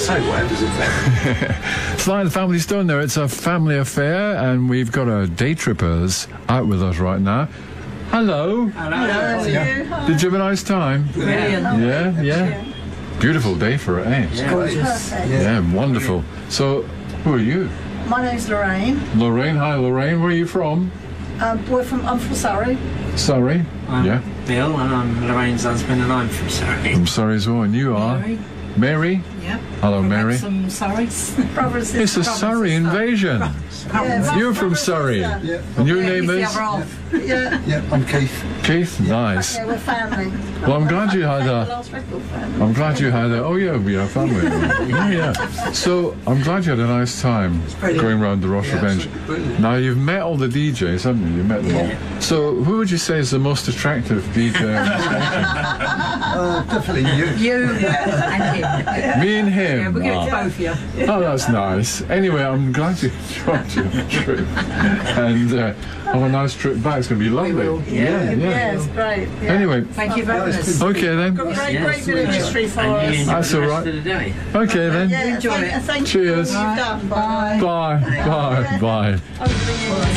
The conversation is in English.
So where does it fit? Sly and the Family Stone there. It's a family affair, and we've got our day trippers out with us right now. Hello. Hello. Did you have a nice time? Brilliant. Yeah. Beautiful day for it, eh? Yeah. Gorgeous. Yeah, wonderful. So, who are you? My name's Lorraine. Lorraine. Hi, Lorraine. Where are you from? I'm from Surrey. Surrey. I'm Bill, and I'm Lorraine's husband, and I'm from Surrey. From Surrey as well. And you are? Mary? Yep. Hello, Mary. Some Surreys. Brothers. It's a Surrey invasion. Yeah, You're from Surrey. Yeah. And your name is? Yeah. I'm Keith. Keith. Nice. Yeah, we're family. Well, I'm glad you had a... Last record family. I'm glad you had a... Oh, yeah, we are family. Yeah. So, I'm glad you had a nice time going round the Ross Revenge. Brilliant. Now, you've met all the DJs, haven't you? You've met them all. So, who would you say is the most attractive DJ? Definitely you. You and him. Me and him? Yeah, we're going to both of you. Oh, that's nice. Anyway, I'm glad you enjoyed your trip. And have a nice trip back. It's going to be lovely. Yeah. Yeah, it's great. Yeah. Anyway, Thank you very much. okay then. Great bit of history for us. That's all right. Okay then. Yeah, Enjoy it. Thank you for all Cheers. you've done. Bye. Bye. Bye. Bye. Bye.